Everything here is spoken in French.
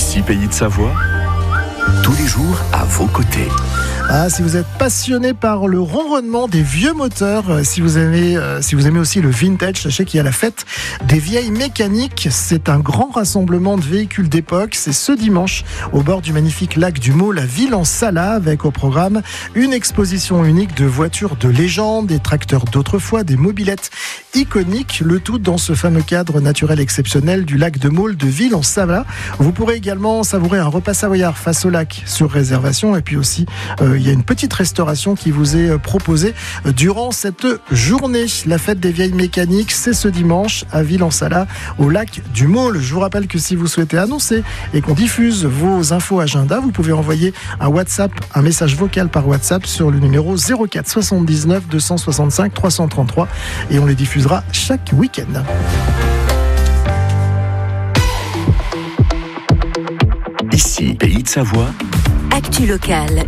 Ici Pays de Savoie, tous les jours à vos côtés. Si vous êtes passionné par le ronronnement des vieux moteurs, si vous aimez aussi le vintage, sachez qu'il y a la fête des vieilles mécaniques. C'est un grand rassemblement de véhicules d'époque. C'est ce dimanche au bord du magnifique lac du Maule à Ville-en-Sala, avec au programme une exposition unique de voitures de légende, des tracteurs d'autrefois, des mobylettes iconiques, le tout dans ce fameux cadre naturel exceptionnel du lac de Maule de Ville-en-Sala. Vous pourrez également savourer un repas savoyard face au lac sur réservation, et puis aussi il y a une petite restauration qui vous est proposée durant cette journée. La fête des vieilles mécaniques, c'est ce dimanche à Ville-en-Sala, au lac du Maule. Je vous rappelle que si vous souhaitez annoncer et qu'on diffuse vos infos agenda, vous pouvez envoyer un message vocal par WhatsApp sur le numéro 04 79 265 333 et on les diffusera chaque week-end. Ici Pays de Savoie. Actu locale,